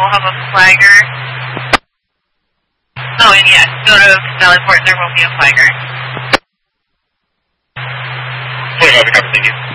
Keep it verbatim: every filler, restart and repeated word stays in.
we'll have a flagger. Oh, and yes, go to Valleyport, there will be a flagger. twenty-five, thank you.